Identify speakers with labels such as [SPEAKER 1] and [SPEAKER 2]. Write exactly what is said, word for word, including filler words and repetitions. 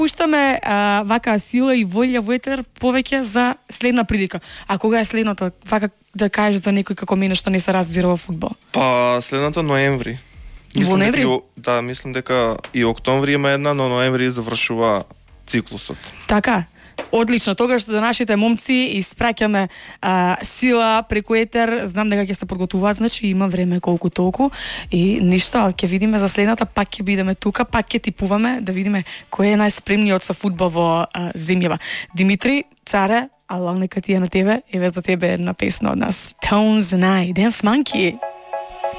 [SPEAKER 1] Пуштаме а, вака сила и волја во етер повеќе за следна прилика. А кога е следното? Вака да кажеш за некој како мене што не се разбира во фудбал.
[SPEAKER 2] Па следното ноември.
[SPEAKER 1] Во ноември?
[SPEAKER 2] Дека, да, мислам дека и октомври има една, но ноември завршува циклусот.
[SPEAKER 1] Така. Одлично, тогаш за нашите момци испраќаме а, сила преку етер. Знам дека ќе се подготвуваат, значи има време колку толку и ништо, ќе видиме за следната, пак ќе бидеме тука, пак ќе типуваме да видиме кој е најспремниот за фудбал во а, земјава. Димитри, царе, алал нека ти е на тебе, еве за тебе една песна од нас. Tones and I, Dance Monkey.